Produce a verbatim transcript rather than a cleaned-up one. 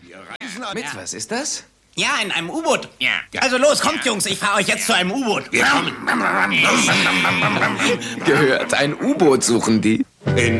Mit, was ist das? Ja, in einem U-Boot. Ja. Also los, kommt, Jungs, ich fahre euch jetzt zu einem U-Boot. Wir kommen. Gehört, ein U-Boot suchen die.